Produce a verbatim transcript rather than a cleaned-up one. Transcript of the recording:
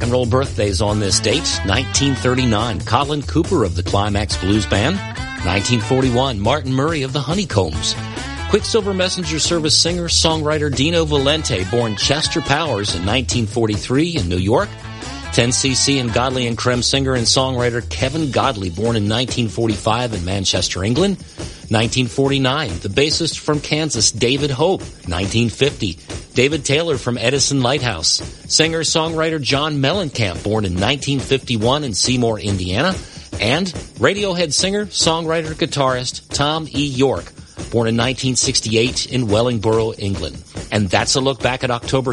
and roll birthdays on this date. nineteen thirty-nine, Colin Cooper of the Climax Blues Band. nineteen forty-one, Martin Murray of the Honeycombs. Quicksilver Messenger Service singer, songwriter Dino Valente, born Chester Powers in nineteen forty-three in New York. ten C C and Godley and Creme singer and songwriter Kevin Godley, born in nineteen forty-five in Manchester, England. nineteen forty-nine, the bassist from Kansas, David Hope. nineteen fifty, David Taylor from Edison Lighthouse. Singer-songwriter John Mellencamp, born in nineteen fifty-one in Seymour, Indiana. And Radiohead singer, songwriter, guitarist Tom E. York, born in nineteen sixty-eight in Wellingborough, England. And that's a look back at October